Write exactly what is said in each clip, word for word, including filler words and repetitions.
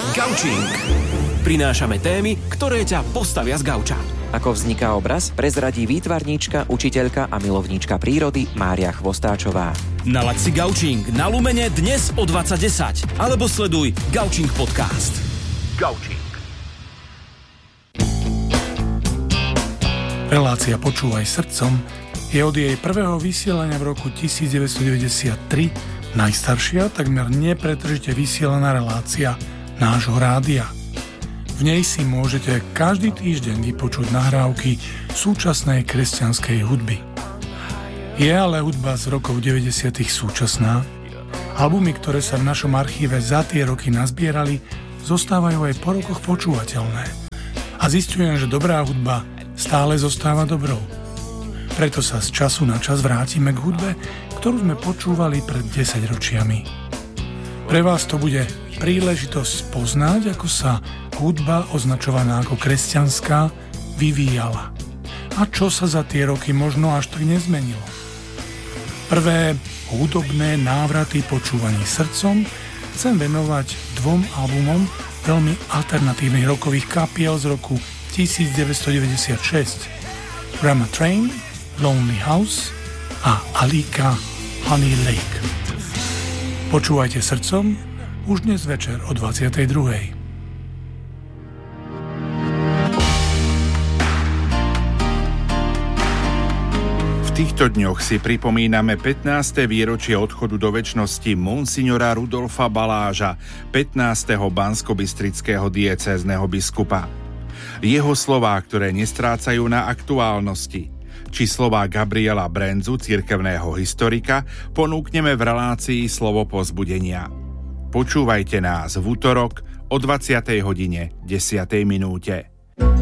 Gaučing. Prinášame témy, ktoré ťa postavia z gauča. Ako vzniká obraz, prezradí výtvarníčka, učiteľka a milovníčka prírody Mária Chvostáčová. Nalaď si Gaučing na Lumene dnes o dvadsať desať. Alebo sleduj Gaučing podcast. Gaučing. Relácia Počúvaj srdcom je od jej prvého vysielania v roku devätnásťstodeväťdesiattri najstaršia, takmer nepretržite vysielaná relácia nášho rádia. V nej si môžete každý týždeň vypočuť nahrávky súčasnej kresťanskej hudby. Je ale hudba z rokov deväťdesiatych súčasná. Albumy, ktoré sa v našom archíve za tie roky nazbierali, zostávajú aj po rokoch počúvateľné. A zistujem, že dobrá hudba stále zostáva dobrou. Preto sa z času na čas vrátime k hudbe, ktorú sme počúvali pred desaťročiami. Pre vás to bude príležitosť poznať, ako sa hudba označovaná ako kresťanská vyvíjala a čo sa za tie roky možno až tak nezmenilo. Prvé hudobné návraty počúvaní srdcom chcem venovať dvom albumom veľmi alternatívnych rockových kapiel z roku devätnásťstodeväťdesiatšesť: Rama Train, Lonely House a Alika Honey Lake. Počúvajte srdcom už dnes večer o dvadsiatej druhej. V týchto dňoch si pripomíname pätnáste výročie odchodu do večnosti monsignora Rudolfa Baláža, pätnásteho banskobystrického diecézneho biskupa. Jeho slová, ktoré nestrácajú na aktuálnosti, či slová Gabriela Brenzu, cirkevného historika, ponúkneme v relácii Slovo povzbudenia. Počúvajte nás v útorok o dvadsiatej hodine desiatej minúte.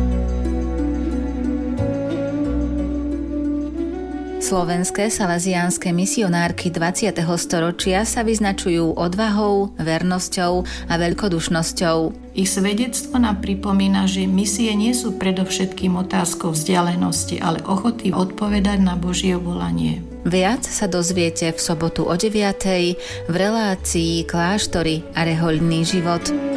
Slovenské salesiánske misionárky dvadsiateho storočia sa vyznačujú odvahou, vernosťou a veľkodušnosťou. Ich svedectvo nám pripomína, že misie nie sú predovšetkým otázkou vzdialenosti, ale ochoty odpovedať na Božie volanie. Viac sa dozviete v sobotu o deviatej v relácii Kláštory a rehoľný život.